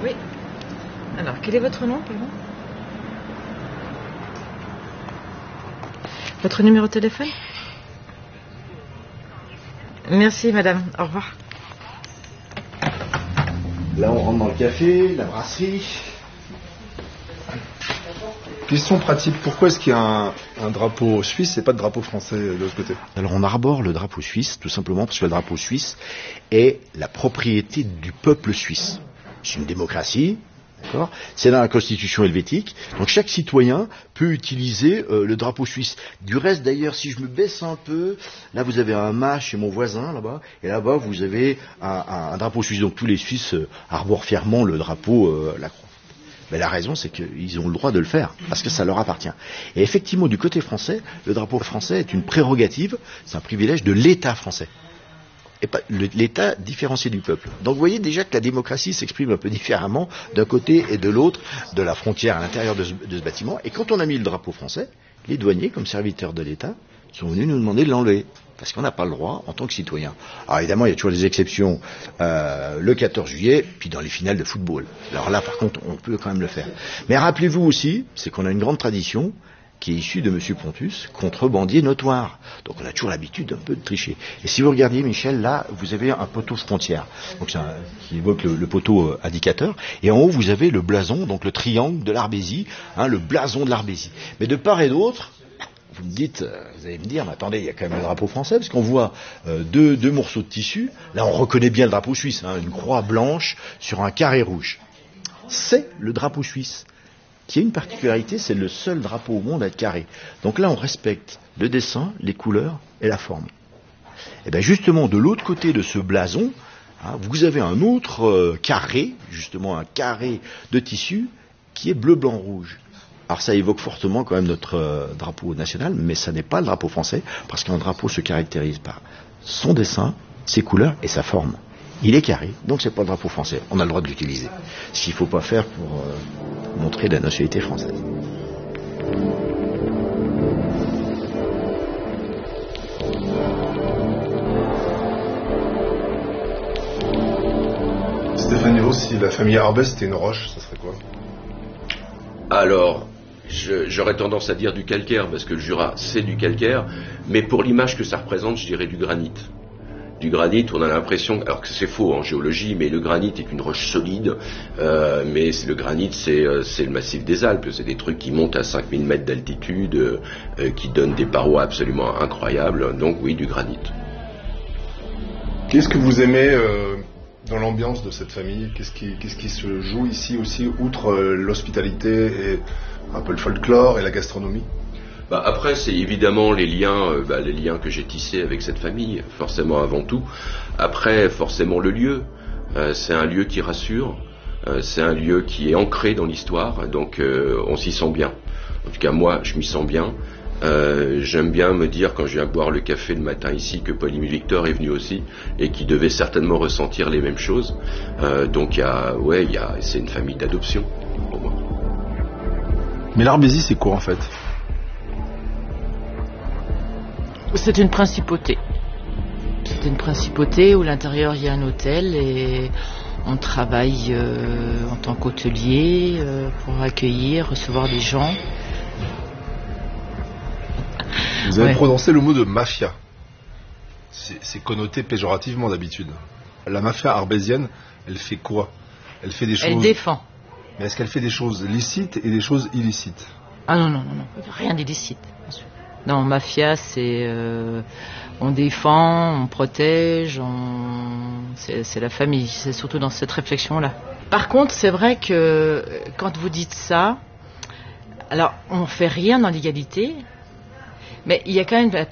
Oui. Alors, quel est votre nom, pardon? Votre numéro de téléphone? Merci, madame. Au revoir. Là, on rentre dans le café, la brasserie. Question pratique, pourquoi est-ce qu'il y a un drapeau suisse et pas de drapeau français de l'autre côté? Alors, on arbore le drapeau suisse, tout simplement parce que le drapeau suisse est la propriété du peuple suisse. C'est une démocratie. D'accord. C'est dans la constitution helvétique. Donc chaque citoyen peut utiliser le drapeau suisse. Du reste d'ailleurs, si je me baisse un peu, là vous avez un mât chez mon voisin là-bas, et là-bas vous avez un drapeau suisse. Donc tous les Suisses arborent fièrement le drapeau la croix. Mais la raison c'est qu'ils ont le droit de le faire, parce que ça leur appartient. Et effectivement du côté français, le drapeau français est une prérogative, c'est un privilège de l'État français. Et pas l'État différencié du peuple. Donc vous voyez déjà que la démocratie s'exprime un peu différemment d'un côté et de l'autre de la frontière à l'intérieur de ce bâtiment. Et quand on a mis le drapeau français, les douaniers, comme serviteurs de l'État, sont venus nous demander de l'enlever. Parce qu'on n'a pas le droit en tant que citoyen. Alors évidemment, il y a toujours des exceptions. Le 14 juillet, puis dans les finales de football. Alors là, par contre, on peut quand même le faire. Mais rappelez-vous aussi, c'est qu'on a une grande tradition qui est issu de M. Pontus, contrebandier notoire. Donc on a toujours l'habitude un peu de tricher. Et si vous regardiez, Michel, là, vous avez un poteau frontière, donc qui évoque le poteau indicateur, et en haut, vous avez le blason, donc le triangle de l'Arbésie, le blason de l'Arbésie. Mais de part et d'autre, vous allez me dire, mais attendez, il y a quand même le drapeau français, parce qu'on voit deux morceaux de tissu. Là, on reconnaît bien le drapeau suisse, une croix blanche sur un carré rouge. C'est le drapeau suisse. Qui a une particularité, c'est le seul drapeau au monde à être carré. Donc là, on respecte le dessin, les couleurs et la forme. Et bien justement, de l'autre côté de ce blason, vous avez un autre carré, justement un carré de tissu, qui est bleu, blanc, rouge. Alors ça évoque fortement quand même notre drapeau national, mais ça n'est pas le drapeau français, parce qu'un drapeau se caractérise par son dessin, ses couleurs et sa forme. Il est carré, donc c'est pas le drapeau français. On a le droit de l'utiliser. Ce qu'il ne faut pas faire pour montrer la nationalité française. Stéphane Hiro, si la famille Arbès c'était une roche, ça serait quoi? Alors, j'aurais tendance à dire du calcaire, parce que le Jura c'est du calcaire, mais pour l'image que ça représente, je dirais du granit. Du granit, on a l'impression, alors que c'est faux en géologie, mais le granit est une roche solide, mais le granit c'est le massif des Alpes, c'est des trucs qui montent à 5000 mètres d'altitude, qui donnent des parois absolument incroyables, donc oui, du granit. Qu'est-ce que vous aimez dans l'ambiance de cette famille? Qu'est-ce qui se joue ici aussi, outre l'hospitalité et un peu le folklore et la gastronomie? Après, c'est évidemment les liens que j'ai tissés avec cette famille, forcément avant tout. Après, forcément le lieu. C'est un lieu qui rassure, c'est un lieu qui est ancré dans l'histoire, donc on s'y sent bien. En tout cas, moi, je m'y sens bien. J'aime bien me dire, quand je viens boire le café le matin ici, que Pauline Victor est venue aussi, et qui devait certainement ressentir les mêmes choses. Donc, c'est une famille d'adoption, pour moi. Mais l'Arbésie, c'est quoi en fait? C'est une principauté. C'est une principauté où à l'intérieur il y a un hôtel et on travaille en tant qu'hôtelier pour accueillir, recevoir des gens. Vous avez prononcé le mot de mafia. C'est connoté péjorativement d'habitude. La mafia arbésienne, elle fait quoi? Elle fait des choses... Elle défend. Mais est-ce qu'elle fait des choses licites et des choses illicites? Ah non, rien d'illicite. Non, mafia, c'est on défend, on protège, c'est la famille. C'est surtout dans cette réflexion-là. Par contre, c'est vrai que quand vous dites ça, alors on fait rien dans l'égalité, mais il y a quand même